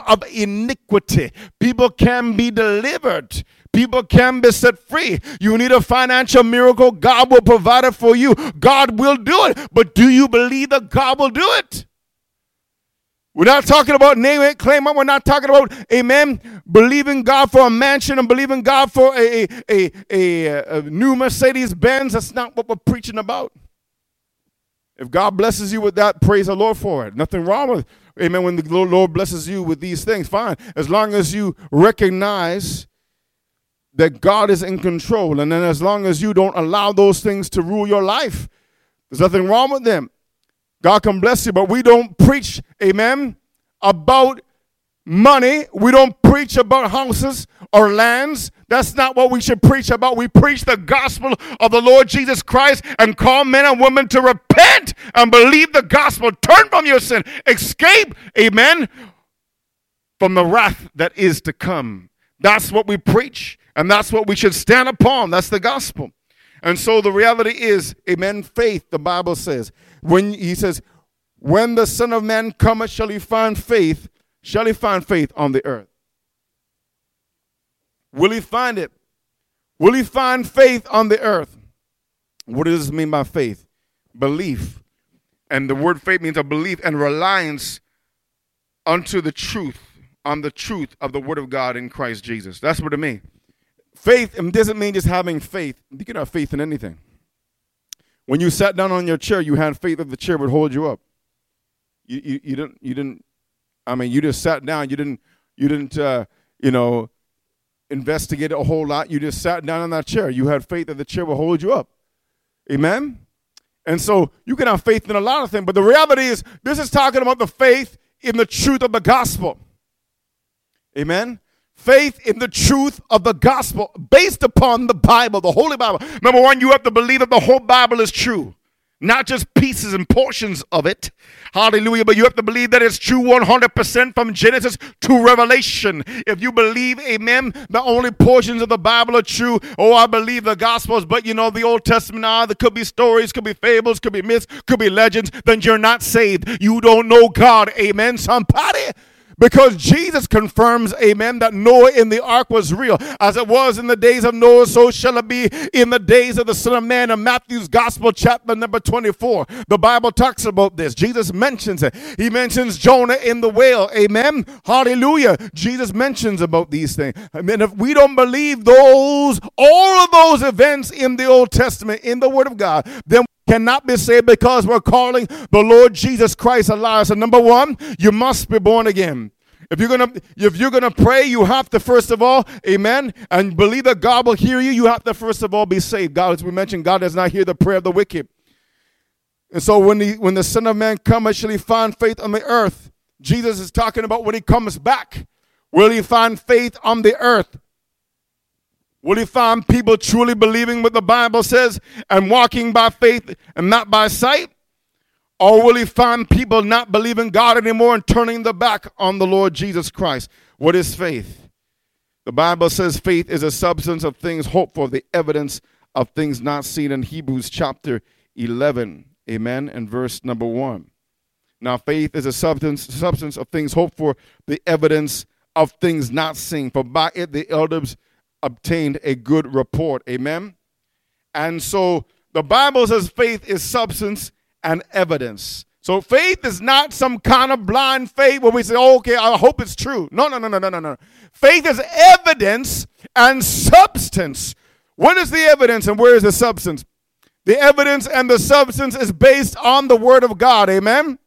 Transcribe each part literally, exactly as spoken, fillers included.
of iniquity. People can be delivered. People can be set free. You need a financial miracle, God will provide it for you. God will do it. But do you believe that God will do it? We're not talking about name it, claim it. We're not talking about, amen, believing God for a mansion and believing God for a, a, a, a new Mercedes Benz. That's not what we're preaching about. If God blesses you with that, praise the Lord for it. Nothing wrong with, amen, when the Lord blesses you with these things, fine. As long as you recognize that God is in control, and then as long as you don't allow those things to rule your life, there's nothing wrong with them. God can bless you, but we don't preach, amen, about money. We don't preach about houses or lands. That's not what we should preach about. We preach the gospel of the Lord Jesus Christ and call men and women to repent and believe the gospel. Turn from your sin. Escape, amen, from the wrath that is to come. That's what we preach, and that's what we should stand upon. That's the gospel. And so the reality is, amen, faith, the Bible says. When he says, when the Son of Man cometh, shall he find faith, shall he find faith on the earth? Will he find it? Will he find faith on the earth? What does this mean by faith? Belief. And the word faith means a belief and reliance unto the truth, on the truth of the word of God in Christ Jesus. That's what it means. Faith doesn't mean just having faith. You can have faith in anything. When you sat down on your chair, you had faith that the chair would hold you up. You, you, you didn't, you didn't, I mean, you just sat down. You didn't, you didn't, uh, you know, investigate a whole lot. You just sat down on that chair. You had faith that the chair would hold you up. Amen? And so you can have faith in a lot of things, but the reality is this is talking about the faith in the truth of the gospel. Amen? Faith in the truth of the gospel based upon the Bible, the Holy Bible. Number one, you have to believe that the whole Bible is true. Not just pieces and portions of it. Hallelujah. But you have to believe that it's true one hundred percent from Genesis to Revelation. If you believe, amen, the only portions of the Bible are true. Oh, I believe the Gospels, but you know, the Old Testament, ah, there could be stories, could be fables, could be myths, could be legends. Then you're not saved. You don't know God. Amen, somebody. Because Jesus confirms, amen, that Noah in the ark was real. As it was in the days of Noah, so shall it be in the days of the Son of Man. In Matthew's Gospel, chapter number twenty-four, the Bible talks about this. Jesus mentions it. He mentions Jonah in the whale, amen. Hallelujah. Jesus mentions about these things. I mean, if we don't believe those, all of those events in the Old Testament, in the Word of God, then cannot be saved because we're calling the Lord Jesus Christ a liar. So number one, you must be born again. If you're gonna if you're gonna pray, you have to first of all, amen, and believe that God will hear you. You have to first of all be saved. God, as we mentioned, God does not hear the prayer of the wicked. And so when the when the Son of Man comes, shall he find faith on the earth? Jesus is talking about when he comes back. Will he find faith on the earth? Will he find people truly believing what the Bible says and walking by faith and not by sight? Or will he find people not believing God anymore and turning their back on the Lord Jesus Christ? What is faith? The Bible says faith is a substance of things hoped for, the evidence of things not seen in Hebrews chapter eleven. Amen. And verse number one. Now faith is a substance, substance of things hoped for, the evidence of things not seen. For by it the elders obtained a good report. Amen. And so the Bible says faith is substance and evidence. So faith is not some kind of blind faith where we say, oh, okay, I hope it's true. No, no, no, no, no, no, no. Faith is evidence and substance. What is the evidence and where is the substance? The evidence and the substance is based on the Word of God. Amen.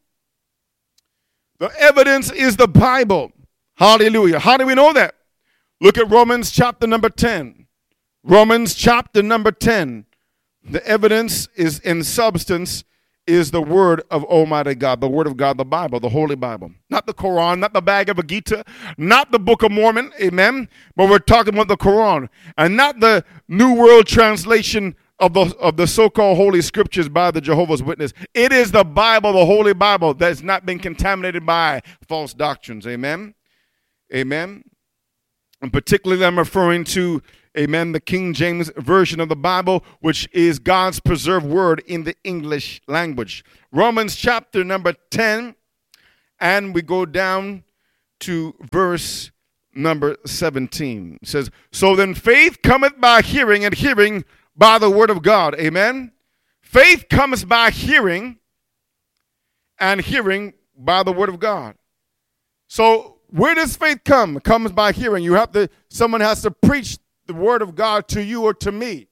The evidence is the Bible. Hallelujah. How do we know that? Look at Romans chapter number ten. Romans chapter number ten. The evidence is in substance is the word of Almighty God, the word of God, the Bible, the Holy Bible. Not the Quran, not the Bhagavad Gita, not the Book of Mormon, amen? But we're talking about the Quran and not the New World Translation of the, of the so-called Holy Scriptures by the Jehovah's Witness. It is the Bible, the Holy Bible, that's not been contaminated by false doctrines, amen? Amen? And particularly I'm referring to, amen, the King James Version of the Bible, which is God's preserved word in the English language. Romans chapter number ten, and we go down to verse number seventeen. It says, so then faith cometh by hearing, and hearing by the word of God. Amen? Faith comes by hearing, and hearing by the word of God. So where does faith come? It comes by hearing. You have to, someone has to preach the word of God to you or to me.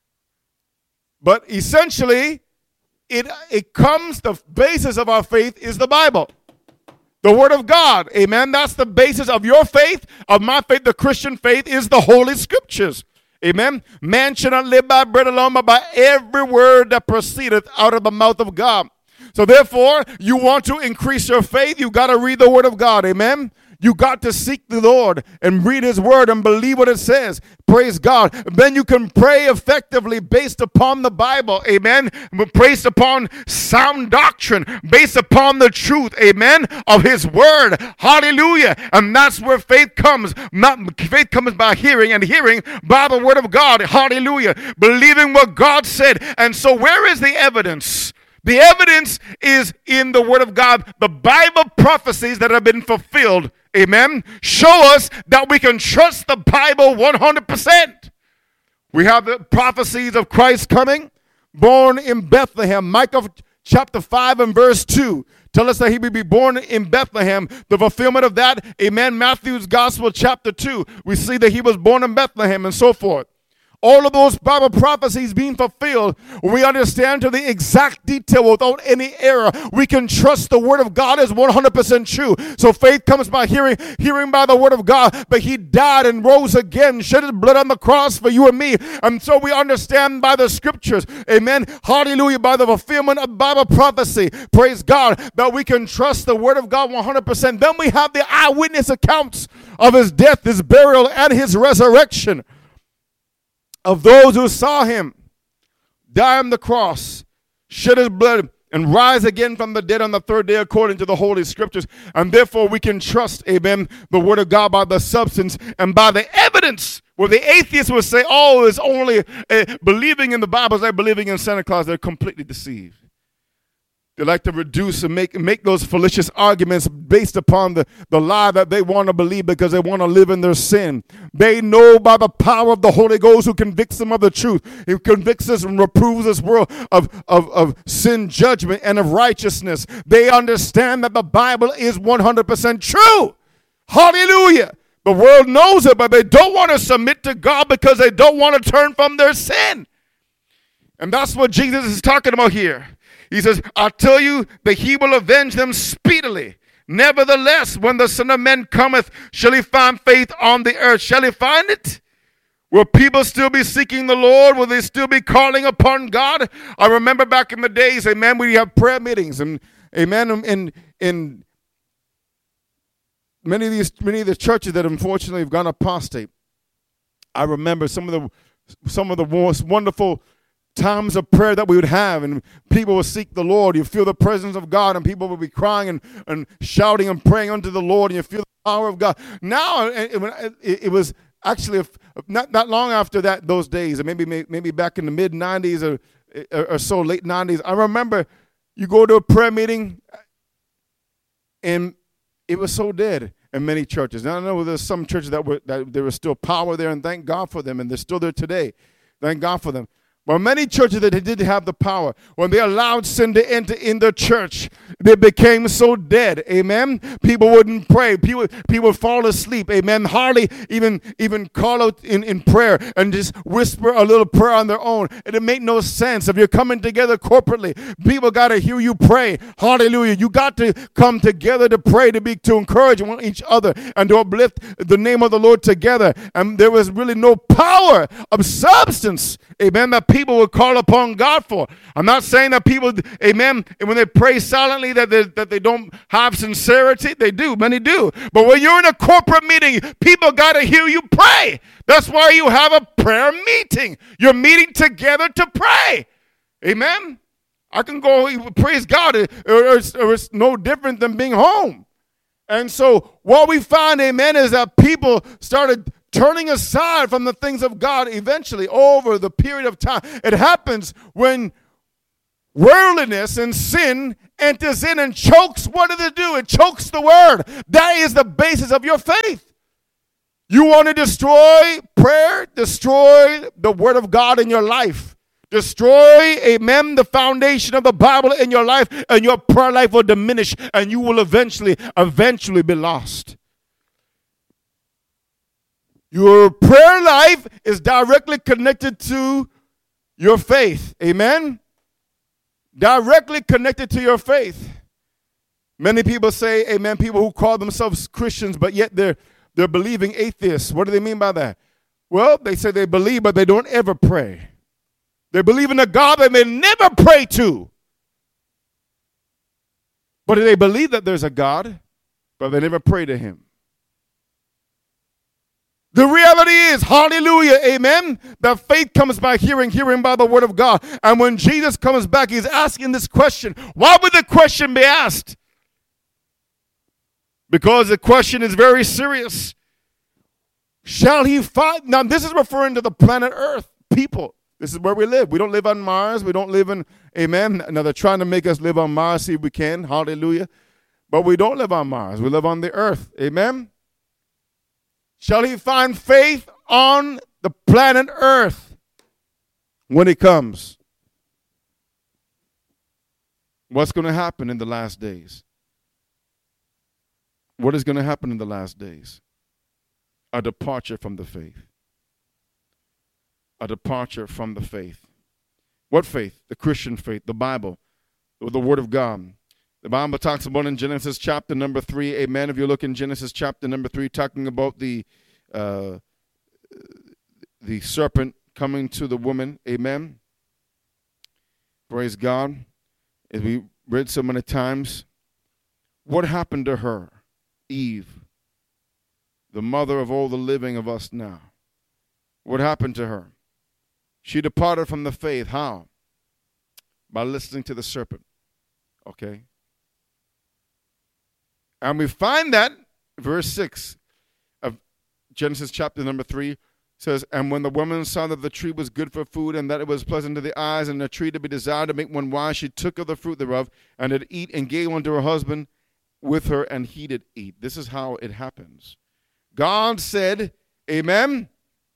But essentially, it, it comes, the basis of our faith is the Bible. The word of God. Amen. That's the basis of your faith, of my faith. The Christian faith is the Holy Scriptures. Amen. Man shall not live by bread alone, but by every word that proceedeth out of the mouth of God. So therefore, you want to increase your faith, you got to read the word of God. Amen. You got to seek the Lord and read his word and believe what it says. Praise God. Then you can pray effectively based upon the Bible. Amen. Based upon sound doctrine. Based upon the truth. Amen. Of his word. Hallelujah. And that's where faith comes. Not, faith comes by hearing, and hearing by the word of God. Hallelujah. Believing what God said. And so where is the evidence? The evidence is in the word of God. The Bible prophecies that have been fulfilled, amen, show us that we can trust the Bible one hundred percent. We have the prophecies of Christ coming, born in Bethlehem. Micah chapter five and verse two tell us that he would be born in Bethlehem. The fulfillment of that, amen, Matthew's gospel chapter two, we see that he was born in Bethlehem and so forth. All of those Bible prophecies being fulfilled, we understand to the exact detail without any error. We can trust the word of God is one hundred percent true. So faith comes by hearing, hearing by the word of God. But he died and rose again, shed his blood on the cross for you and me. And so we understand by the scriptures, amen, hallelujah, by the fulfillment of Bible prophecy, praise God, that we can trust the word of God one hundred percent. Then we have the eyewitness accounts of his death, his burial, and his resurrection. Of those who saw him die on the cross, shed his blood, and rise again from the dead on the third day according to the Holy Scriptures. And therefore we can trust, amen, the word of God by the substance and by the evidence. Where the atheists would say, oh, it's only uh, believing in the Bible is like believing in Santa Claus. They're completely deceived. They like to reduce and make, make those fallacious arguments based upon the, the lie that they want to believe because they want to live in their sin. They know by the power of the Holy Ghost who convicts them of the truth. He convicts us and reproves this world of, of, of sin, judgment, and of righteousness. They understand that the Bible is one hundred percent true. Hallelujah. The world knows it, but they don't want to submit to God because they don't want to turn from their sin. And that's what Jesus is talking about here. He says, I tell you that he will avenge them speedily. Nevertheless, when the Son of Man cometh, shall he find faith on the earth? Shall he find it? Will people still be seeking the Lord? Will they still be calling upon God? I remember back in the days, amen, we have prayer meetings. And amen, in, in many of these many of the churches that unfortunately have gone apostate. I remember some of the some of the most wonderful times of prayer that we would have, and people would seek the Lord. You feel the presence of God, and people would be crying and, and shouting and praying unto the Lord, and you feel the power of God. Now, it, it, it was actually not, not long after that, those days, or maybe maybe back in the mid nineties or, or so, late nineties, I remember you go to a prayer meeting, and it was so dead in many churches. Now, I know there's some churches that were that there was still power there, and thank God for them, and they're still there today. Thank God for them. But many churches that did have the power, when they allowed sin to enter in the church, they became so dead. Amen. People wouldn't pray. People, people would fall asleep. Amen. Hardly even, even call out in, in prayer and just whisper a little prayer on their own. And it made no sense. If you're coming together corporately, people got to hear you pray. Hallelujah. You got to come together to pray, to be, to encourage each other and to uplift the name of the Lord together. And there was really no power of substance. Amen. That people will call upon God for. I'm not saying that people, amen, when they pray silently that they, that they don't have sincerity. They do. Many do. But when you're in a corporate meeting, people got to hear you pray. That's why you have a prayer meeting. You're meeting together to pray. Amen. I can go, praise God. It, it's, it's no different than being home. And so what we find, amen, is that people started turning aside from the things of God eventually over the period of time. It happens when worldliness and sin enters in and chokes. What does it do? It chokes the word. That is the basis of your faith. You want to destroy prayer? Destroy the word of God in your life. Destroy, amen, the foundation of the Bible in your life, and your prayer life will diminish, and you will eventually, eventually be lost. Your prayer life is directly connected to your faith. Amen? Directly connected to your faith. Many people say, amen, people who call themselves Christians, but yet they're they're believing atheists. What do they mean by that? Well, they say they believe, but they don't ever pray. They believe in a God that they never pray to. But they believe that there's a God, but they never pray to him. The reality is, hallelujah, amen, that faith comes by hearing, hearing by the word of God. And when Jesus comes back, he's asking this question. Why would the question be asked? Because the question is very serious. Shall he find? Now, this is referring to the planet Earth, people. This is where we live. We don't live on Mars. We don't live in, amen. Now, they're trying to make us live on Mars, see if we can, hallelujah. But we don't live on Mars. We live on the earth, amen. Shall he find faith on the planet Earth when he comes? What's going to happen in the last days? What is going to happen in the last days? A departure from the faith. A departure from the faith. What faith? The Christian faith, the Bible, the Word of God. The Bible talks about in Genesis chapter number three, amen. If you look in Genesis chapter number three, talking about the uh, the serpent coming to the woman, amen. Praise God. As we read so many times, what happened to her? Eve, the mother of all the living of us now. What happened to her? She departed from the faith. How? By listening to the serpent. Okay. And we find that verse six of Genesis chapter number three says, and when the woman saw that the tree was good for food, and that it was pleasant to the eyes, and a tree to be desired to make one wise, she took of the fruit thereof, and did eat, and gave unto her husband with her, and he did eat. This is how it happens. God said, amen,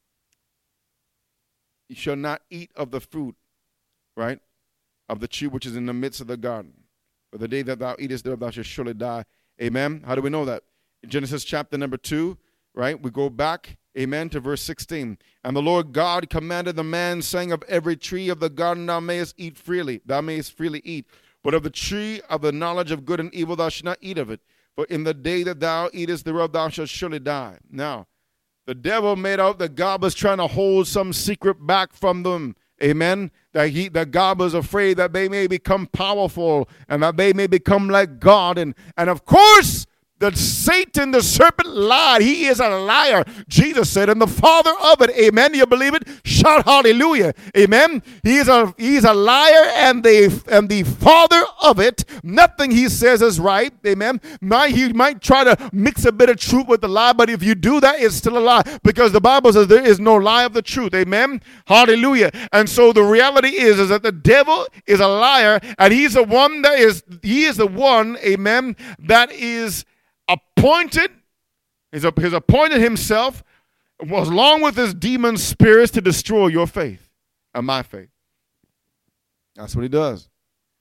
you shall not eat of the fruit, right, of the tree which is in the midst of the garden. For the day that thou eatest thereof, thou shalt surely die. Amen. How do we know that? In Genesis chapter number two, right, we go back, amen, to verse sixteen. And the Lord God commanded the man, saying, of every tree of the garden thou mayest eat freely, thou mayest freely eat. But of the tree of the knowledge of good and evil thou shalt not eat of it. For in the day that thou eatest thereof thou shalt surely die. Now, the devil made out that God was trying to hold some secret back from them. Amen. That he, that God was afraid that they may become powerful and that they may become like God. And, and of course, that Satan, the serpent, lied. He is a liar. Jesus said, and the father of it, amen. Do you believe it? Shout hallelujah. Amen. He is a he's a liar and the and the father of it. Nothing he says is right. Amen. Might, he might try to mix a bit of truth with the lie, but if you do that, it's still a lie, because the Bible says there is no lie of the truth. Amen. Hallelujah. And so the reality is, is that the devil is a liar, and he's the one that is he is the one, amen, that is appointed, he's, he's appointed himself, was along with his demon spirits, to destroy your faith and my faith. That's what he does.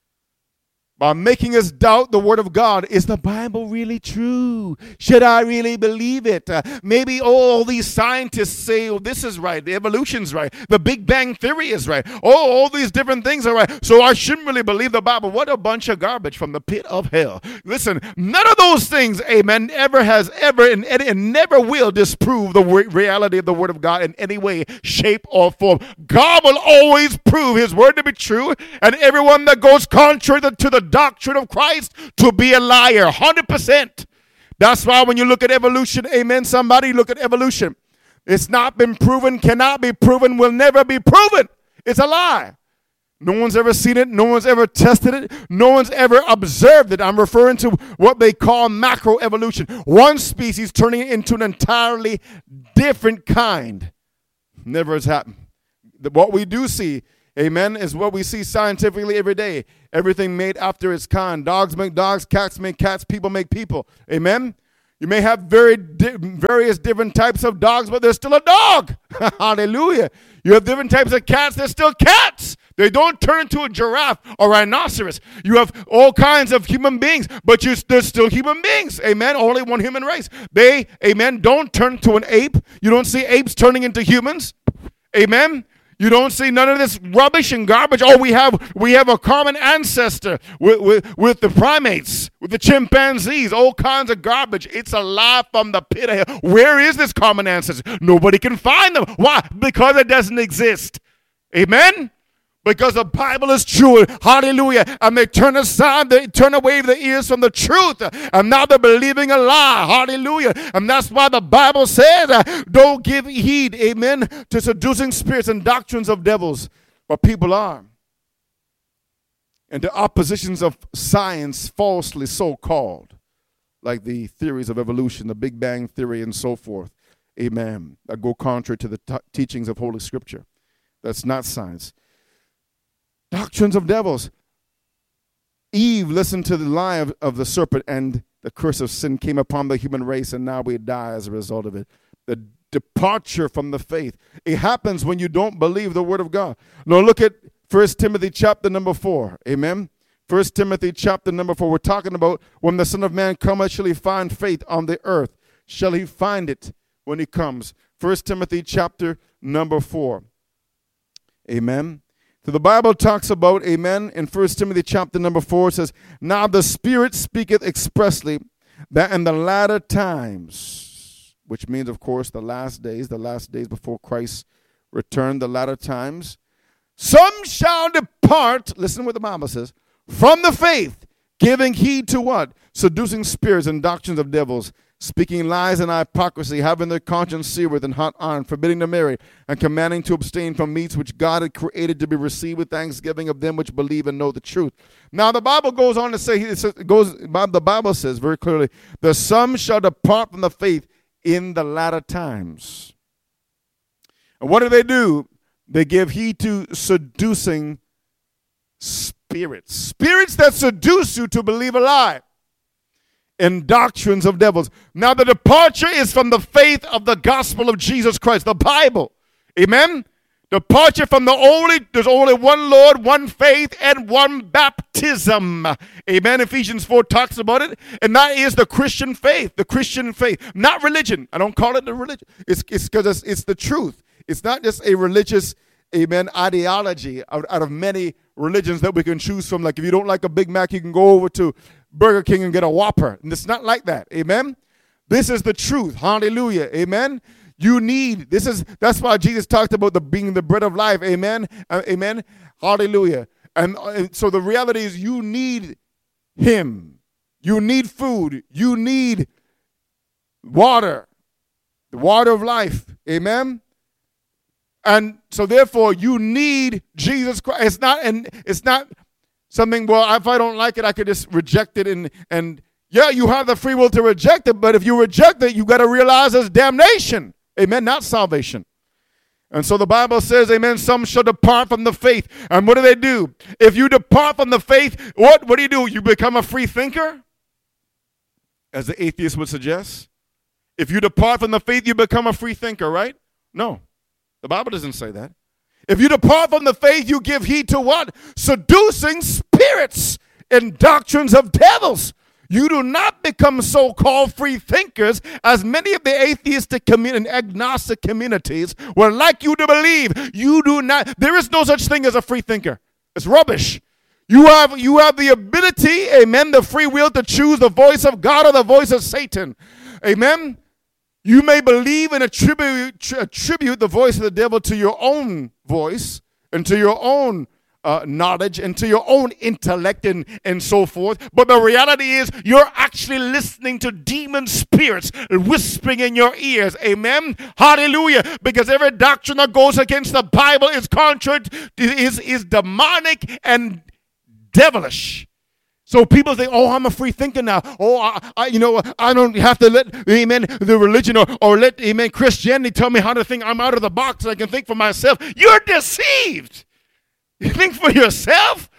By making us doubt the word of God. Is the Bible really true? Should I really believe it? Uh, maybe all these scientists say, oh, this is right. The evolution's right. The Big Bang Theory is right. Oh, all these different things are right. So I shouldn't really believe the Bible. What a bunch of garbage from the pit of hell. Listen, none of those things, amen, ever has ever and, and never will disprove the re- reality of the word of God in any way, shape, or form. God will always prove his word to be true, and everyone that goes contrary to the doctrine of Christ to be a liar, one hundred percent. That's why when you look at evolution, amen, somebody look at evolution. It's not been proven, cannot be proven, will never be proven. It's a lie. No one's ever seen it. No one's ever tested it. No one's ever observed it. I'm referring to what they call macroevolution. One species turning it into an entirely different kind. Never has happened. What we do see, Amen, is what we see scientifically every day. Everything made after its kind. Dogs make dogs, cats make cats, people make people. Amen. You may have very di- various different types of dogs, but there's still a dog. Hallelujah. You have different types of cats, they're still cats. They don't turn into a giraffe or rhinoceros. You have all kinds of human beings, but you, they're still human beings. Amen. Only one human race. They, amen, don't turn to an ape. You don't see apes turning into humans. Amen. You don't see none of this rubbish and garbage. Oh, we have we have a common ancestor with, with, with the primates, with the chimpanzees, all kinds of garbage. It's a lie from the pit of hell. Where is this common ancestor? Nobody can find them. Why? Because it doesn't exist. Amen? Because the Bible is true. Hallelujah. And they turn aside, they turn away their ears from the truth. And now they're believing a lie. Hallelujah. And that's why the Bible says, uh, don't give heed, amen, to seducing spirits and doctrines of devils. But people are. And the oppositions of science, falsely so called, like the theories of evolution, the Big Bang Theory, and so forth. Amen. That go contrary to the t- teachings of Holy Scripture. That's not science. Doctrines of devils. Eve listened to the lie of, of the serpent, and the curse of sin came upon the human race, and now we die as a result of it. The departure from the faith. It happens when you don't believe the word of God. Now look at First Timothy chapter number four. Amen. First Timothy chapter number four. We're talking about when the Son of Man cometh, shall he find faith on the earth? Shall he find it when he comes? First Timothy chapter number four. Amen. So the Bible talks about, amen, in First Timothy chapter number four, it says, now the Spirit speaketh expressly that in the latter times, which means, of course, the last days, the last days before Christ returned, the latter times, some shall depart, listen what the Bible says, from the faith, giving heed to what? Seducing spirits and doctrines of devils, speaking lies and hypocrisy, having their conscience seared with hot iron, forbidding to marry, and commanding to abstain from meats which God had created to be received with thanksgiving of them which believe and know the truth. Now the Bible goes on to say, it goes, the Bible says very clearly, the some shall depart from the faith in the latter times. And what do they do? They give heed to seducing spirits. Spirits that seduce you to believe a lie. And doctrines of devils. Now the departure is from the faith of the gospel of Jesus Christ, the Bible. Amen? Departure from the only, there's only one Lord, one faith, and one baptism. Amen? Ephesians four talks about it. And that is the Christian faith, the Christian faith. Not religion. I don't call it the religion. It's because it's, it's, it's the truth. It's not just a religious, amen, ideology out, out of many religions that we can choose from. Like if you don't like a Big Mac, you can go over to Burger King and get a Whopper. And it's not like that. Amen. This is the truth. Hallelujah. Amen. You need, this is, that's why Jesus talked about the being the bread of life. Amen. Uh, amen. Hallelujah. And, uh, and so the reality is you need him. You need food. You need water. The water of life. Amen. And so therefore you need Jesus Christ. It's not, and it's not something, well, if I don't like it, I could just reject it. And, and yeah, you have the free will to reject it, but if you reject it, you got to realize it's damnation. Amen, not salvation. And so the Bible says, amen, some shall depart from the faith. And what do they do? If you depart from the faith, what, what do you do? You become a free thinker, as the atheist would suggest. If you depart from the faith, you become a free thinker, right? No, the Bible doesn't say that. If you depart from the faith, you give heed to what? Seducing spirits and doctrines of devils. You do not become so-called free thinkers as many of the atheistic commun- and agnostic communities would like you to believe. You do not. There is no such thing as a free thinker. It's rubbish. You have, you have the ability, amen, the free will to choose the voice of God or the voice of Satan. Amen. You may believe and attribute, attribute the voice of the devil to your own voice and to your own uh, knowledge and to your own intellect and, and so forth. But the reality is you're actually listening to demon spirits whispering in your ears. Amen? Hallelujah. Because every doctrine that goes against the Bible is contrary, is, is demonic and devilish. So people think, oh, I'm a free thinker now. Oh, I, I, you know, I don't have to let, amen, the religion or, or let, amen, Christianity tell me how to think. I'm out of the box and I can think for myself. You're deceived. You think for yourself?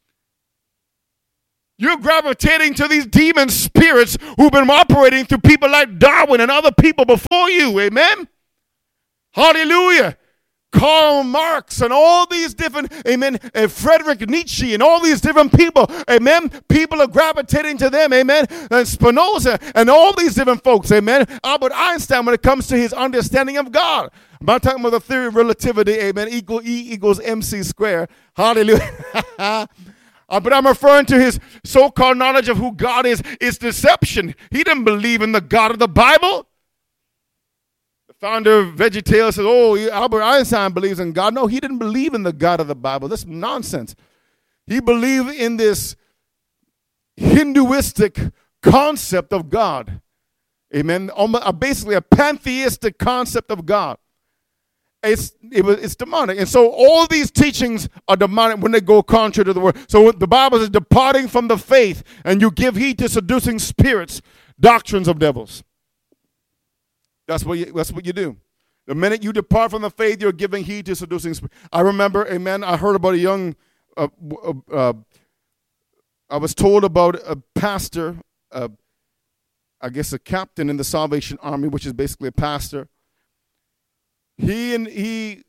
You're gravitating to these demon spirits who've been operating through people like Darwin and other people before you. Amen? Hallelujah. Karl Marx and all these different, amen, and Friedrich Nietzsche and all these different people, amen, people are gravitating to them, amen, and Spinoza and all these different folks, amen. Albert Einstein, when it comes to his understanding of God. I'm not talking about the theory of relativity, amen, equal E equals mc squared, hallelujah. uh, but I'm referring to his so-called knowledge of who God is, is deception. He didn't believe in the God of the Bible. Founder of VeggieTales says, oh, Albert Einstein believes in God. No, he didn't believe in the God of the Bible. That's nonsense. He believed in this Hinduistic concept of God. Amen. Basically a pantheistic concept of God. It's, it was, it's demonic. And so all these teachings are demonic when they go contrary to the word. So the Bible is departing from the faith, and you give heed to seducing spirits, doctrines of devils. That's what you, that's what you do. The minute you depart from the faith, you're giving heed to seducing spirits. I remember, amen, I heard about a young, uh, uh, uh, I was told about a pastor, uh, I guess a captain in the Salvation Army, which is basically a pastor. He and he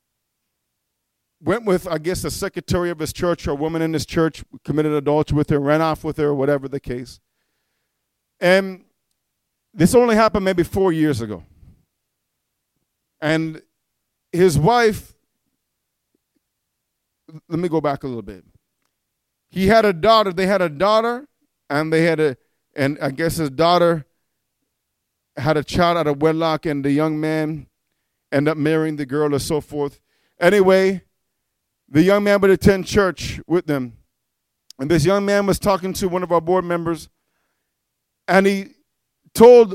went with, I guess, the secretary of his church or a woman in his church, committed adultery with her, ran off with her, whatever the case. And this only happened maybe four years ago. And his wife, let me go back a little bit. He had a daughter. They had a daughter, and they had a, and I guess his daughter had a child out of wedlock, and the young man ended up marrying the girl and so forth. Anyway, the young man would attend church with them. And this young man was talking to one of our board members, and he told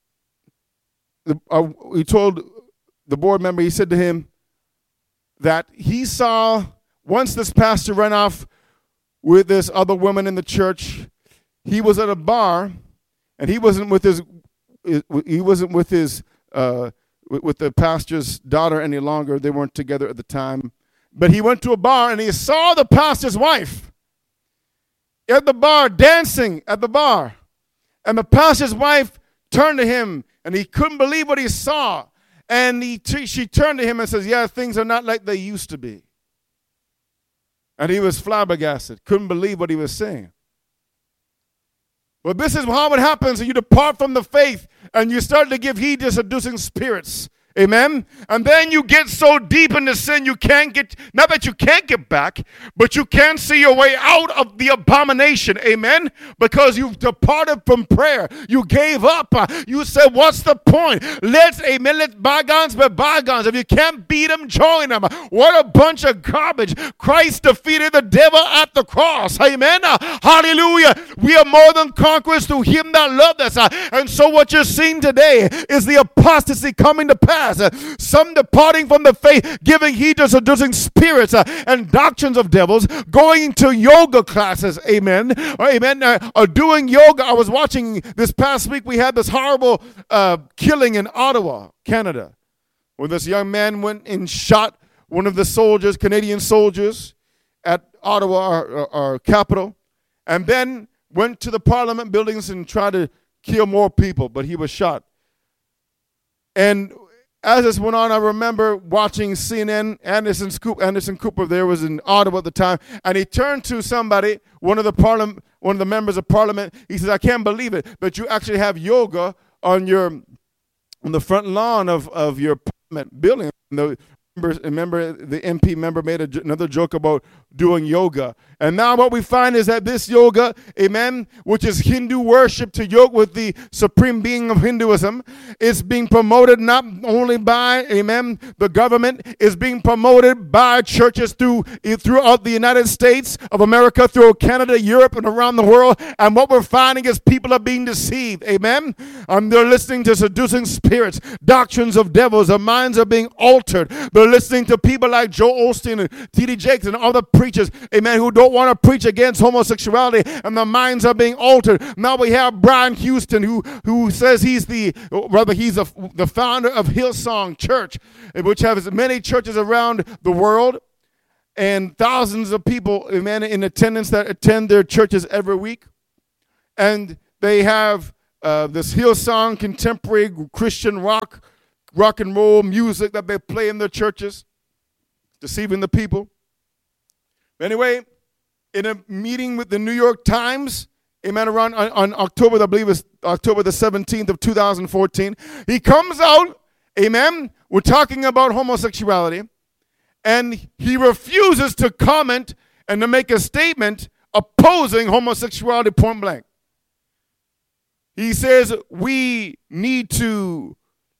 the, uh, he told the board member, he said to him that he saw, once this pastor ran off with this other woman in the church, he was at a bar, and he wasn't with his, he wasn't with his, uh, with the pastor's daughter any longer. They weren't together at the time. But he went to a bar, and he saw the pastor's wife at the bar, dancing at the bar. And the pastor's wife turned to him, and he couldn't believe what he saw. And he t- she turned to him and says, yeah, things are not like they used to be. And he was flabbergasted, couldn't believe what he was saying. Well, this is how it happens when you depart from the faith and you start to give heed to seducing spirits. Amen. And then you get so deep into sin you can't get, not that you can't get back, but you can't see your way out of the abomination. Amen. Because you've departed from prayer. You gave up. Uh, you said, what's the point? Let's, amen, let bygones be bygones. If you can't beat them, join them. What a bunch of garbage. Christ defeated the devil at the cross. Amen. Uh, hallelujah. We are more than conquerors through him that loved us. Uh, and so what you're seeing today is the apostasy coming to pass. Uh, some departing from the faith, giving heed to seducing spirits uh, and doctrines of devils, going to yoga classes, amen, or, amen, uh, or doing yoga. I was watching this past week, we had this horrible uh, killing in Ottawa, Canada, where this young man went and shot one of the soldiers, Canadian soldiers, at Ottawa, our, our capital, and then went to the Parliament buildings and tried to kill more people, but he was shot. And as this went on, I remember watching C N N. Anderson Cooper, Anderson Cooper there was in Ottawa at the time, and he turned to somebody, one of the parliament, one of the members of Parliament. He says, "I can't believe it, but you actually have yoga on your on the front lawn of, of your Parliament building." And the, remember, the M P member made a, another joke about doing yoga. And now what we find is that this yoga, amen, which is Hindu worship to yoke with the supreme being of Hinduism, is being promoted not only by, amen, the government, is being promoted by churches through throughout the United States of America, through Canada, Europe, and around the world. And what we're finding is people are being deceived, amen. Um, they're listening to seducing spirits, doctrines of devils. Their minds are being altered. They're listening to people like Joel Osteen and T D Jakes and other preachers, amen, who don't want to preach against homosexuality, and their minds are being altered. Now we have Brian Houston, who who says he's the, rather he's a, the founder of Hillsong Church, which has many churches around the world. and thousands of people, amen, in attendance that attend their churches every week. And they have uh, this Hillsong contemporary Christian rock, rock and roll music that they play in their churches, deceiving the people. Anyway, in a meeting with the New York Times, amen, around on, on October, I believe it's October the seventeenth of two thousand fourteen, he comes out, amen, we're talking about homosexuality, and he refuses to comment and to make a statement opposing homosexuality point blank. He says we need to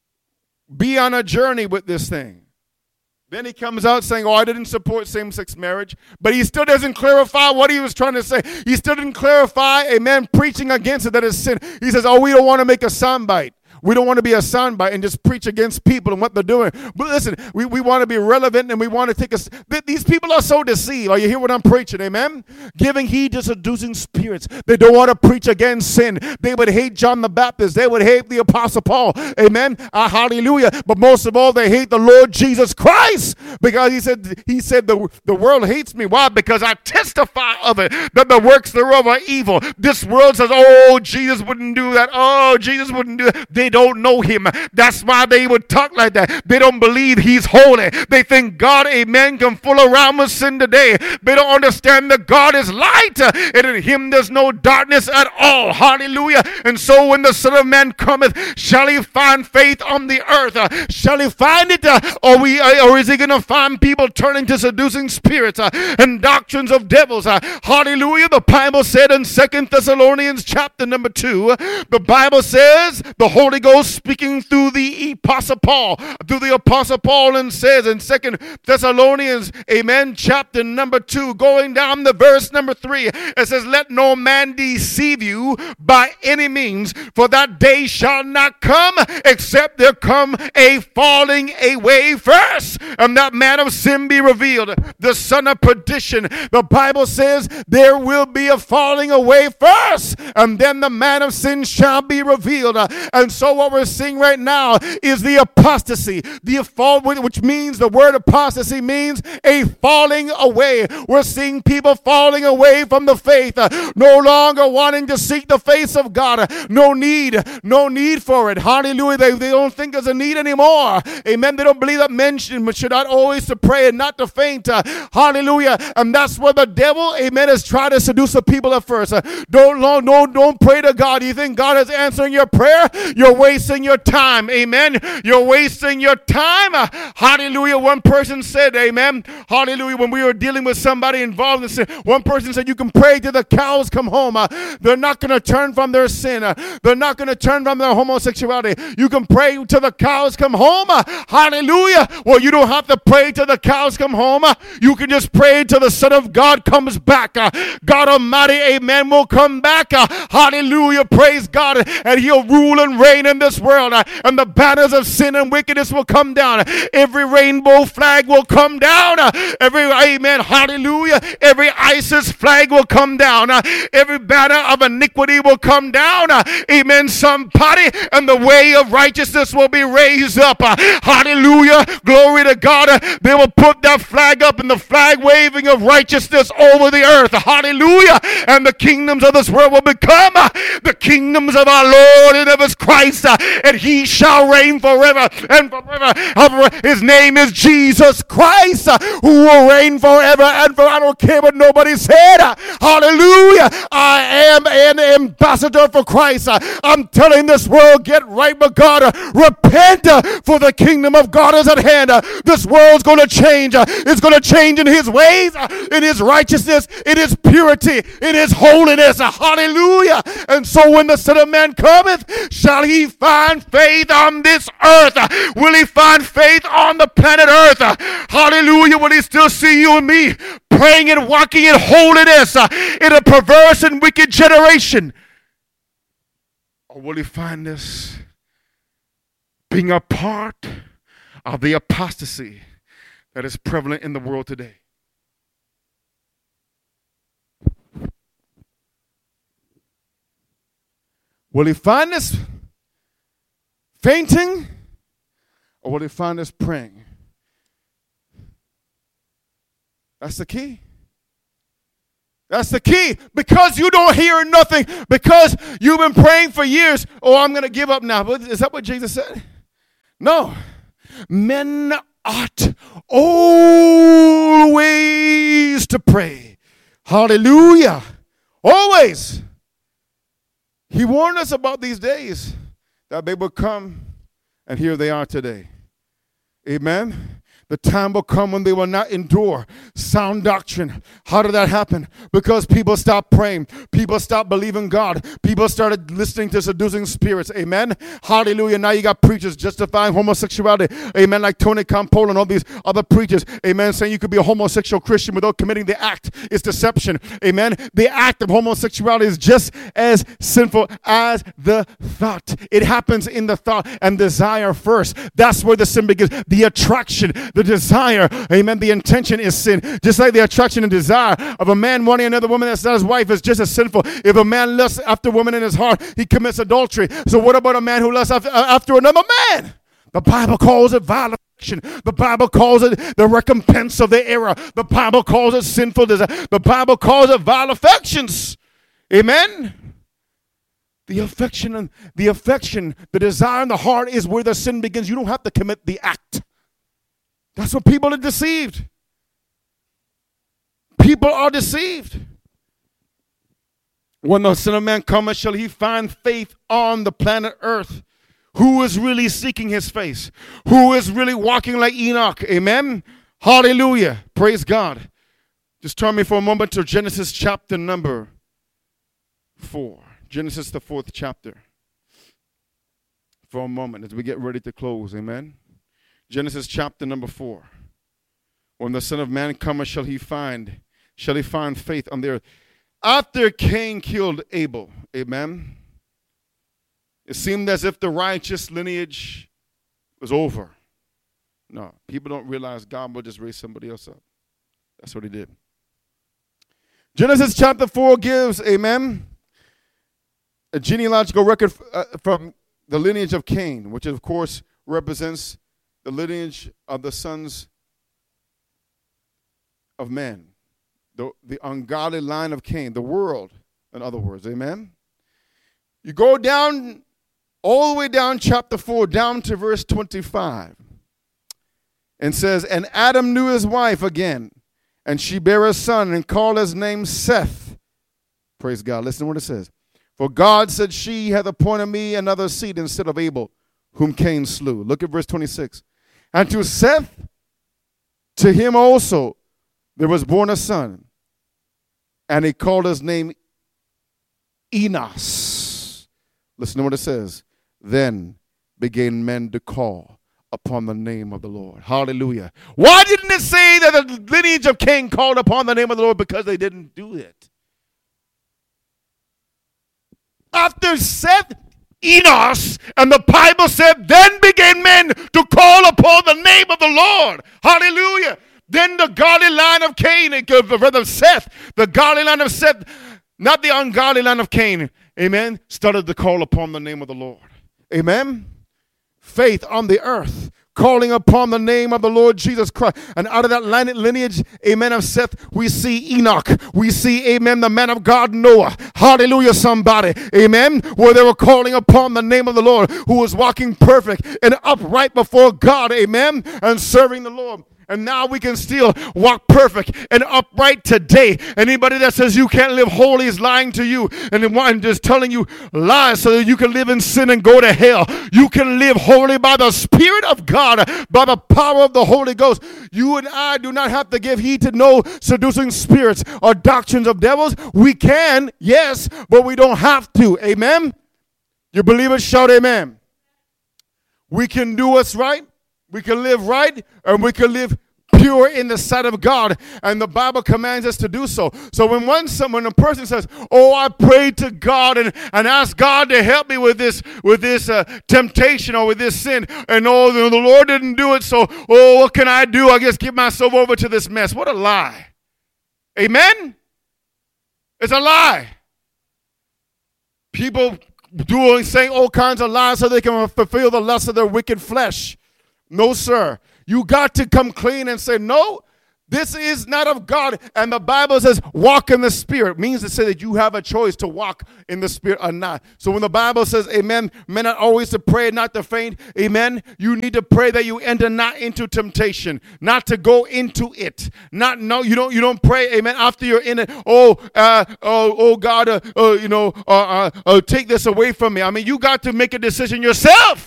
be on a journey with this thing. Then he comes out saying, oh, I didn't support same-sex marriage. But he still doesn't clarify what he was trying to say. He still didn't clarify, amen, preaching against it, that is sin. He says, oh, we don't want to make a soundbite. We don't want to be a soundbite and just preach against people and what they're doing. But listen, we, we want to be relevant and we want to take us. These people are so deceived. Are you hear what I'm preaching? Amen? Giving heed to seducing spirits. They don't want to preach against sin. They would hate John the Baptist. They would hate the Apostle Paul. Amen? Uh, hallelujah. But most of all, they hate the Lord Jesus Christ because he said, he said the, the world hates me. Why? Because I testify of it, that the works thereof are evil. This world says, oh, Jesus wouldn't do that. Oh, Jesus wouldn't do that. They don't know him. That's why they would talk like that. They don't believe he's holy. They think God, amen, can fool around with sin today. They don't understand that God is light and in him there's no darkness at all. Hallelujah. And so when the Son of Man cometh, shall he find faith on the earth? Uh, shall he find it? Uh, or, we, uh, or is he going to find people turning to seducing spirits uh, and doctrines of devils? Uh, hallelujah. The Bible said in Second Thessalonians chapter number two, the Bible says the Holy Ghost speaking through the Apostle Paul, through the Apostle Paul, and says in Second Thessalonians, amen, chapter number two, going down the verse number three, it says, let no man deceive you by any means, for that day shall not come except there come a falling away first, and that man of sin be revealed, the son of perdition. The Bible says there will be a falling away first, and then the man of sin shall be revealed. And so what we're seeing right now is the apostasy, the fall, which means the word apostasy means a falling away. We're seeing people falling away from the faith, uh, no longer wanting to seek the face of God. Uh, no need, no need for it. Hallelujah. They, they don't think there's a need anymore. Amen. They don't believe that men should, should not always to pray and not to faint. Uh, hallelujah. And that's where the devil, amen, is trying to seduce the people at first. Uh, don't, don't, don't, don't pray to God. You think God is answering your prayer? You're wasting your time. Amen. You're wasting your time. Uh, hallelujah. One person said, amen. Hallelujah. When we were dealing with somebody involved in sin, one person said, you can pray till the cows come home. Uh, they're not going to turn from their sin. Uh, they're not going to turn from their homosexuality. You can pray till the cows come home. Uh, hallelujah. Well, you don't have to pray till the cows come home. Uh, you can just pray till the Son of God comes back. Uh, God Almighty, amen, will come back. Uh, hallelujah. Praise God. And he'll rule and reign in this world. Uh, and the banners of sin and wickedness will come down. Every rainbow flag will come down. Uh, every, amen, hallelujah. Every ISIS flag will come down. Uh, every banner of iniquity will come down. Uh, amen, somebody. And the way of righteousness will be raised up. Uh, hallelujah. Glory to God. Uh, they will put that flag up in the flag waving of righteousness over the earth. Hallelujah. And the kingdoms of this world will become uh, the kingdoms of our Lord and of his Christ. Uh, and he shall reign forever and forever. His name is Jesus Christ, uh, who will reign forever and forever. I don't care what nobody said. Uh, hallelujah. I am an ambassador for Christ. Uh, I'm telling this world, get right with God. Uh, repent, uh, for the kingdom of God is at hand. Uh, this world's going to change. Uh, it's going to change in his ways, uh, in his righteousness, in his purity, in his holiness. Uh, hallelujah. And so when the Son of Man cometh, shall he find faith on this earth? Uh, will he find faith on the planet earth? Uh, hallelujah. Will he still see you and me praying and walking in holiness uh, in a perverse and wicked generation? Or will he find us being a part of the apostasy that is prevalent in the world today? Will he find us fainting, or will he find us praying? That's the key. That's the key. Because you don't hear nothing. Because you've been praying for years. Oh, I'm going to give up now. Is that what Jesus said? No. Men ought always to pray. Hallelujah. Always. He warned us about these days that they would come, and here they are today. Amen. The time will come when they will not endure sound doctrine. How did that happen? Because people stopped praying. People stopped believing God. People started listening to seducing spirits. Amen. Hallelujah. Now you got preachers justifying homosexuality. Amen. Like Tony Campolo and all these other preachers. Amen. Saying you could be a homosexual Christian without committing the act. It's deception. Amen. The act of homosexuality is just as sinful as the thought. It happens in the thought and desire first. That's where the sin begins. The attraction, the desire, amen, the intention is sin. Just like the attraction and desire of a man wanting another woman that's not his wife is just as sinful. If a man lusts after a woman in his heart, he commits adultery. So what about a man who lusts after, uh, after another man? The Bible calls it vile affection. The Bible calls it the recompense of the error. The Bible calls it sinful desire. The Bible calls it vile affections. Amen. The affection and the affection, the desire in the heart is where the sin begins. You don't have to commit the act. That's what people are deceived. People are deceived. When the Son of Man cometh, shall he find faith on the planet Earth? Who is really seeking his face? Who is really walking like Enoch? Amen? Hallelujah. Praise God. Just turn me for a moment to Genesis chapter number four. Genesis, the fourth chapter. For a moment as we get ready to close. Amen? Genesis chapter number four. When the Son of Man cometh, shall he find, shall he find faith on the earth? After Cain killed Abel, amen, it seemed as if the righteous lineage was over. No, people don't realize God will just raise somebody else up. That's what he did. Genesis chapter four gives, amen, a genealogical record uh, from the lineage of Cain, which of course represents the lineage of the sons of men, the, the ungodly line of Cain, the world, in other words, amen? You go down, all the way down chapter four, down to verse twenty-five, and says, and Adam knew his wife again, and she bare a son, and called his name Seth. Praise God. Listen to what it says. For God said, she hath appointed me another seed instead of Abel, whom Cain slew. Look at verse twenty-six. And to Seth, to him also, there was born a son, and he called his name Enos. Listen to what it says. Then began men to call upon the name of the Lord. Hallelujah. Why didn't it say that the lineage of Cain called upon the name of the Lord? Because they didn't do it. After Seth, Enos, and the Bible said, then began men to call upon the name of the Lord. Hallelujah. Then the godly line of Cain, rather Seth, the godly line of Seth, not the ungodly line of Cain, amen, started to call upon the name of the Lord. Amen. Faith on the earth, calling upon the name of the Lord Jesus Christ. And out of that lineage, amen, of Seth, we see Enoch. We see, amen, the man of God, Noah. Hallelujah, somebody. Amen. Where they were calling upon the name of the Lord, who was walking perfect and upright before God. Amen. And serving the Lord. And now we can still walk perfect and upright today. Anybody that says you can't live holy is lying to you and just telling you lies so that you can live in sin and go to hell. You can live holy by the Spirit of God, by the power of the Holy Ghost. You and I do not have to give heed to no seducing spirits or doctrines of devils. We can, yes, but we don't have to. Amen? You believe it? Shout amen. We can do what's right. We can live right, and we can live pure in the sight of God, and the Bible commands us to do so. So when one someone a person says, "Oh, I prayed to God and, and asked God to help me with this with this uh, temptation or with this sin, and oh, the, the Lord didn't do it, so oh, what can I do? I guess give myself over to this mess." What a lie! Amen. It's a lie. People doing saying all kinds of lies so they can fulfill the lust of their wicked flesh. No, sir. You got to come clean and say, no, This is not of God. And the Bible says walk in the Spirit. It means to say that you have a choice to walk in the Spirit or not. So when the Bible says, amen, men are always to pray, not to faint, amen, you need to pray that you enter not into temptation, not to go into it. Not, no, you don't, you don't pray, amen, after you're in it, oh, uh, oh, oh God, uh, uh, you know, uh, uh, uh, take this away from me. I mean, you got to make a decision yourself.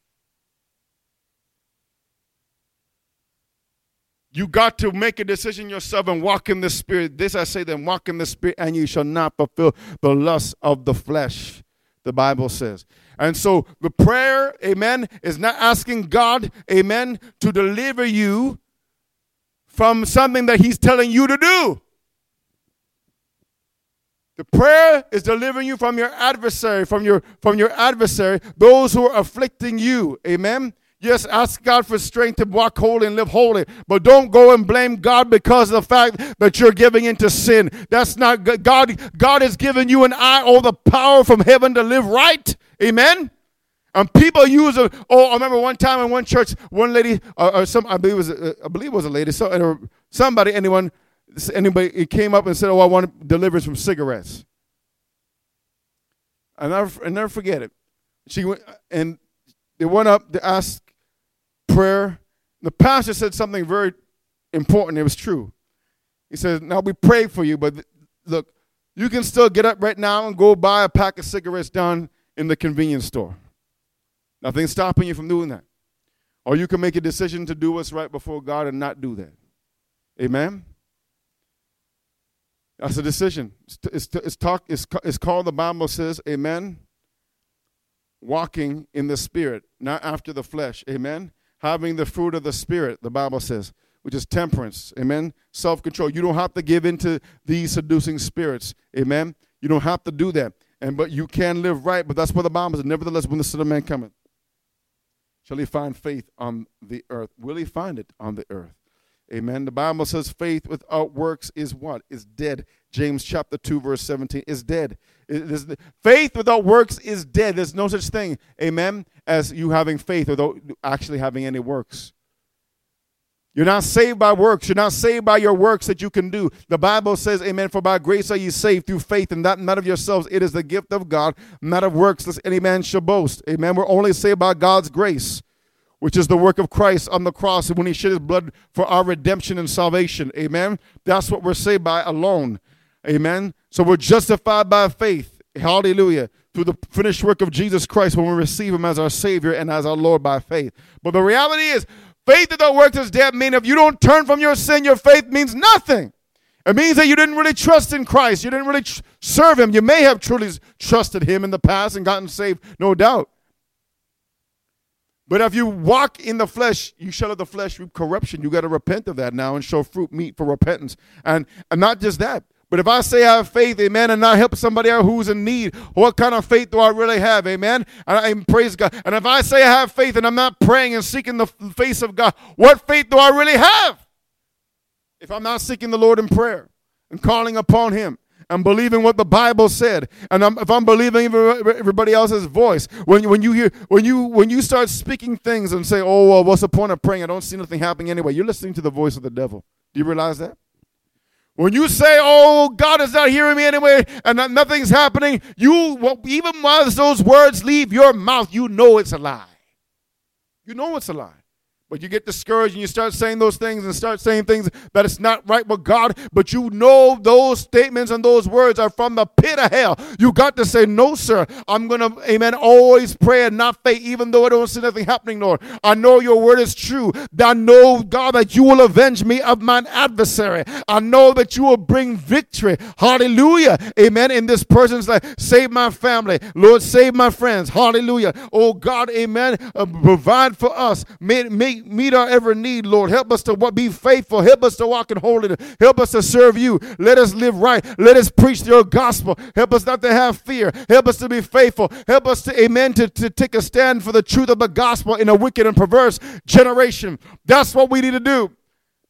You got to make a decision yourself and walk in the Spirit. This I say then, walk in the Spirit, and you shall not fulfill the lust of the flesh, the Bible says. And so the prayer, amen, is not asking God, amen, to deliver you from something that he's telling you to do. The prayer is delivering you from your adversary, from your, from your adversary, those who are afflicting you, amen. Yes, ask God for strength to walk holy and live holy. But don't go and blame God because of the fact that you're giving into sin. That's not good. God. God has given you and I all the power from heaven to live right. Amen? And people use a, oh, I remember one time in one church, one lady, uh, or some, I believe it was, a, I believe it was a lady, so, or somebody, anyone, anybody, it came up and said, oh, I want deliverance from cigarettes. I never, I never forget it. She went, and they went up to ask prayer. The pastor said something very important. It was true. He said, now we pray for you, but th- look, you can still get up right now and go buy a pack of cigarettes down in the convenience store. Nothing's stopping you from doing that. Or you can make a decision to do what's right before God and not do that. Amen? That's a decision. It's, it's, it's, talk, it's, it's called, the Bible says, amen, walking in the Spirit, not after the flesh. Amen? Having the fruit of the Spirit, the Bible says, which is temperance. Amen? Self-control. You don't have to give in to these seducing spirits. Amen? You don't have to do that. And but you can live right. But that's what the Bible says. Nevertheless, when the Son of Man cometh, shall he find faith on the earth? Will he find it on the earth? Amen. The Bible says faith without works is what? Is dead. James chapter two, verse seventeen is dead. It is, faith without works is dead. There's no such thing, amen, as you having faith without actually having any works. You're not saved by works. You're not saved by your works that you can do. The Bible says, amen, for by grace are ye saved through faith, and that not of yourselves. It is the gift of God, not of works, lest any man shall boast. Amen. We're only saved by God's grace, which is the work of Christ on the cross when he shed his blood for our redemption and salvation. Amen. That's what we're saved by alone. Amen. So we're justified by faith. Hallelujah. Through the finished work of Jesus Christ when we receive him as our Savior and as our Lord by faith. But the reality is, faith without works is dead. Meaning if you don't turn from your sin, your faith means nothing. It means that you didn't really trust in Christ. You didn't really tr- serve him. You may have truly trusted him in the past and gotten saved, no doubt. But if you walk in the flesh, you shall of the flesh reap corruption. You got to repent of that now and show fruit, meat for repentance. And, and not just that, but if I say I have faith, amen, and not help somebody out who's in need, what kind of faith do I really have, amen? And I and praise God. And if I say I have faith and I'm not praying and seeking the face of God, what faith do I really have? If I'm not seeking the Lord in prayer and calling upon him and believing what the Bible said, and I'm, if I'm believing everybody else's voice, when, when you hear, when you when you start speaking things and say, oh, well, what's the point of praying? I don't see nothing happening anyway. You're listening to the voice of the devil. Do you realize that? When you say, oh, God is not hearing me anyway, and that nothing's happening, you, well, even while those words leave your mouth, you know it's a lie. You know it's a lie. But you get discouraged and you start saying those things and start saying things that it's not right with God, but you know those statements and those words are from the pit of hell. You got to say, no, sir, I'm going to, amen, always pray and not faint, even though I don't see nothing happening, Lord. I know your word is true. I know, God, that you will avenge me of mine adversary. I know that you will bring victory. Hallelujah. Amen. In this person's life, save my family. Lord, save my friends. Hallelujah. Oh, God, amen. Uh, provide for us. Make, make Meet our every need, Lord. Help us to be faithful. Help us to walk in holiness. Help us to serve you. Let us live right. Let us preach your gospel. Help us not to have fear. Help us to be faithful. Help us to, amen, to, to take a stand for the truth of the gospel in a wicked and perverse generation. That's what we need to do.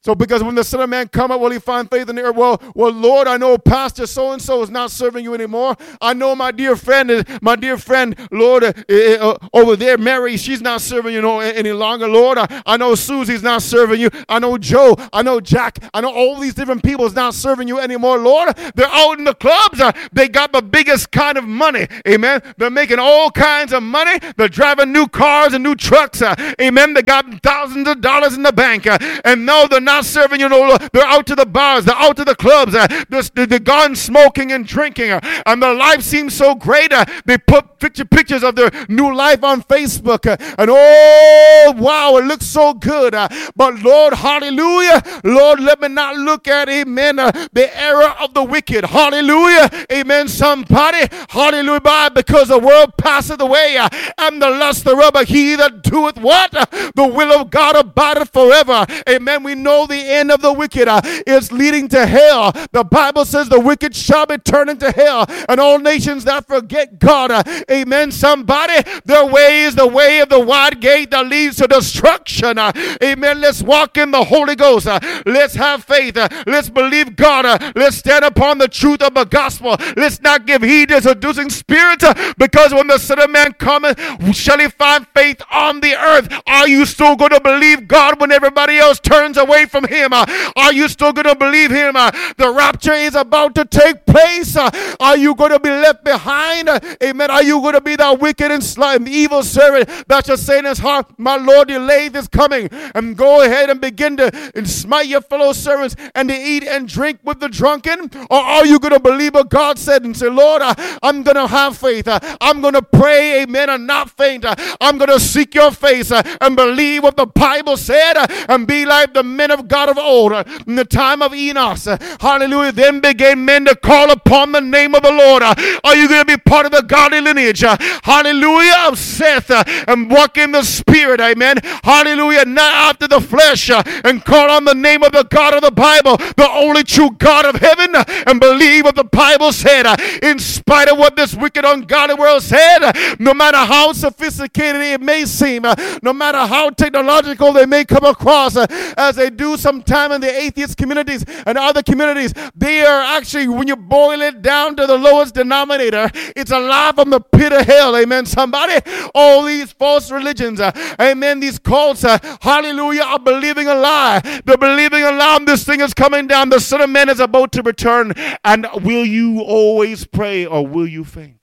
So because when the Son of Man come up, will he find faith in the earth? Well, well, Lord, I know Pastor so-and-so is not serving you anymore. I know my dear friend, my dear friend, Lord, uh, uh, over there, Mary, she's not serving you no, any longer, Lord. I, I know Susie's not serving you. I know Joe. I know Jack. I know all these different people is not serving you anymore, Lord. They're out in the clubs. Uh, they got the biggest kind of money. Amen. They're making all kinds of money. They're driving new cars and new trucks. Uh, amen. They got thousands of dollars in the bank. Uh, and no, they're not serving you, no, they're out to the bars, they're out to the clubs, uh, they're, they're gone smoking and drinking, uh, and their life seems so great. Uh, they put picture, pictures of their new life on Facebook, uh, and oh, wow, it looks so good. Uh, but Lord, hallelujah, Lord, let me not look at, amen, uh, the error of the wicked. Hallelujah, amen, somebody, hallelujah, because the world passeth away, uh, and the lust thereof, but he that doeth what? Uh, the will of God abideth forever. Amen. We know the end of the wicked uh, is leading to hell. The Bible says the wicked shall be turned into hell, and all nations that forget God. Uh, amen. Somebody, their way is the way of the wide gate that leads to destruction. Uh, amen. Let's walk in the Holy Ghost. Uh, let's have faith. Uh, let's believe God. Uh, let's stand upon the truth of the gospel. Let's not give heed to seducing spirits, uh, because when the Son of Man cometh, shall he find faith on the earth? Are you still going to believe God when everybody else turns away from him? Uh, are you still going to believe him? Uh, the rapture is about to take place. Uh, are you going to be left behind? Uh, amen. Are you going to be that wicked and slime, evil servant that you're saying in his heart, my Lord, delay this coming, and go ahead and begin to and smite your fellow servants and to eat and drink with the drunken? Or are you going to believe what God said and say, Lord, uh, I'm going to have faith. Uh, I'm going to pray, amen, and not faint. Uh, I'm going to seek your face uh, and believe what the Bible said uh, and be like the men of God of old uh, in the time of Enos. Uh, hallelujah. Then began men to call upon the name of the Lord. Uh, are you going to be part of the godly lineage? Uh, hallelujah. Of Seth uh, and walk in the Spirit. Amen. Hallelujah. Not after the flesh uh, and call on the name of the God of the Bible, the only true God of heaven, uh, and believe what the Bible said. Uh, in spite of what this wicked, ungodly world said, uh, no matter how sophisticated it may seem, uh, no matter how technological they may come across, uh, as they do sometime in the atheist communities and other communities, they are actually, when you boil it down to the lowest denominator, it's a lie from the pit of hell. Amen, somebody. All these false religions, uh, amen, these cults, uh, hallelujah, are believing a lie. They're believing a lie. This thing is coming down. The Son of Man is about to return. And will you always pray, or will you faint?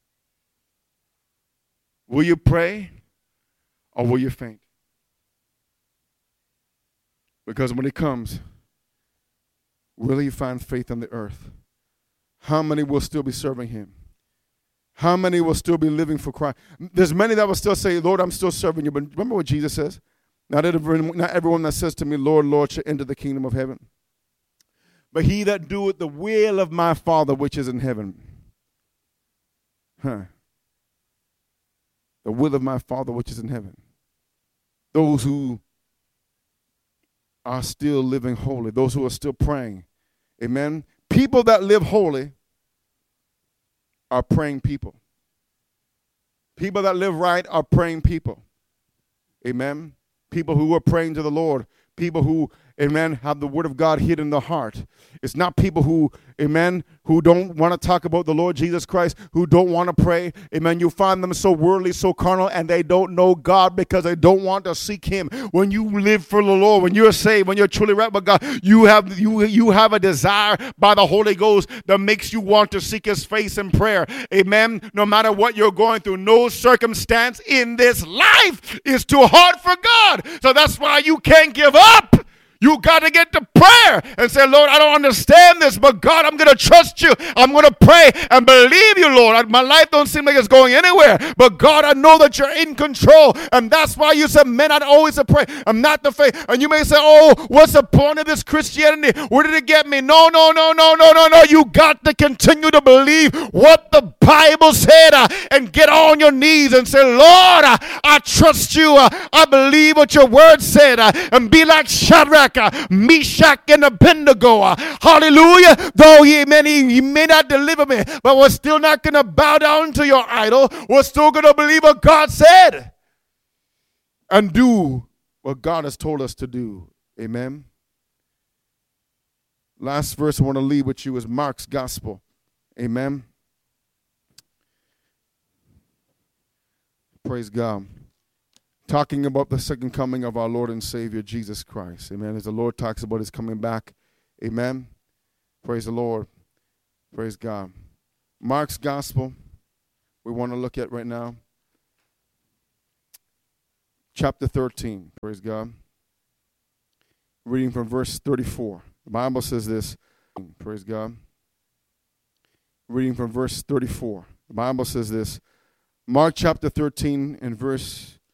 Will you pray, or will you faint? Because when he comes, will he find faith on the earth? How many will still be serving him? How many will still be living for Christ? There's many that will still say, Lord, I'm still serving you. But remember what Jesus says? Not everyone, not everyone that says to me, Lord, Lord, shall enter the kingdom of heaven, but he that doeth the will of my Father which is in heaven. Huh. The will of my Father which is in heaven. Those who are still living holy, those who are still praying. Amen. People that live holy are praying people. People that live right are praying people. Amen. People who are praying to the Lord. People who, amen, have the word of God hid in the heart. It's not people who, amen, who don't want to talk about the Lord Jesus Christ, who don't want to pray. Amen. You find them so worldly, so carnal, and they don't know God because they don't want to seek him. When you live for the Lord, when you're saved, when you're truly right with God, you have you you have a desire by the Holy Ghost that makes you want to seek his face in prayer. Amen. No matter what you're going through, no circumstance in this life is too hard for God. So that's why you can't give up. You got to get to prayer and say, Lord, I don't understand this, but God, I'm going to trust you. I'm going to pray and believe you, Lord. My life don't seem like it's going anywhere, but God, I know that you're in control. And that's why you said, men, I'd always to pray. I'm not the faith. And you may say, oh, what's the point of this Christianity? Where did it get me? No, no, no, no, no, no, no. You got to continue to believe what the Bible said uh, and get on your knees and say, Lord, uh, I trust you. Uh, I believe what your word said uh, and be like Shadrach, Uh, Meshach, and Abednego. Uh, hallelujah. Though he may, he may not deliver me, but we're still not going to bow down to your idol. We're still going to believe what God said and do what God has told us to do. Amen. Last verse I want to leave with you is Mark's gospel. Amen. Praise God. Talking about the second coming of our Lord and Savior, Jesus Christ. Amen. As the Lord talks about his coming back. Amen. Praise the Lord. Praise God. Mark's gospel we want to look at right now. Chapter thirteen. Praise God. Reading from verse thirty-four. The Bible says this. Praise God. Reading from verse thirty-four. The Bible says this. Mark chapter thirteen and verse